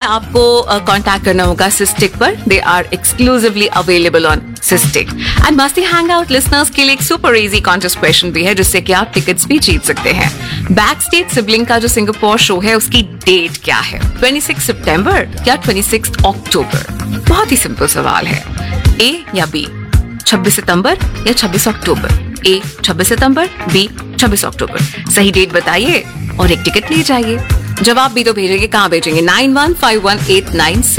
आपको कांटेक्ट करना होगा सिस्टिक पर. They are exclusively available on cystic. And मस्ती हैंग आउट लिसनर्स के लिए एक सुपर इजी कॉन्टेस्ट क्वेश्चन भी है जिससे कि आप टिकट्स भी जीत सकते हैं. बैक स्टेज सिबलिंग का जो सिंगापुर शो है उसकी डेट क्या है? 26 सितंबर या 26 अक्टूबर? बहुत ही सिंपल सवाल है. ए या बी? 26 सितंबर या 26 अक्टूबर? ए 26 सितंबर, बी 26 अक्टूबर. सही डेट बताइए और एक टिकट ले जाइए. जवाब भी तो भेजेंगे. कहाँ भेजेंगे? 915189